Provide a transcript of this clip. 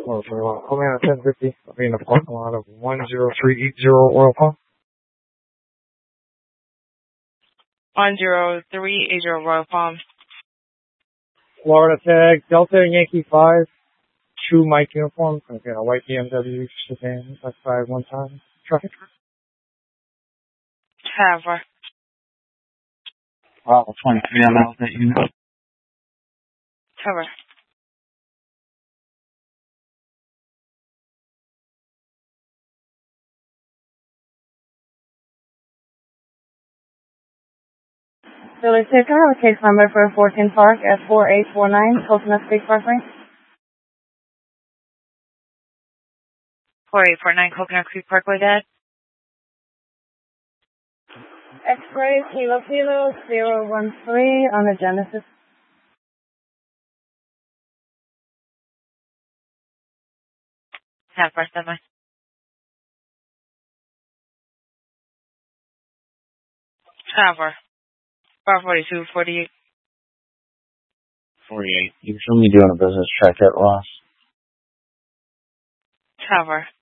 Well, so call me at 10:50. I'll be in the parking lot of 10380 Royal Palm. 10380 Royal Palm. Florida tag, Delta Yankee 5, true Mike uniform. Okay, a white BMW sedan, that's 5 one time. Traffic. Tower. Wow, 23 miles that unit. Tower. Philly Ticker, case number for 14 Park at 4849 Coconut Creek Parkway. 4849 Coconut Creek Parkway, Dad. X-ray Kilo 013 on the Genesis. Tower, semi. Tower. 542, 48. 48. You show me doing a business check at Ross. Tower.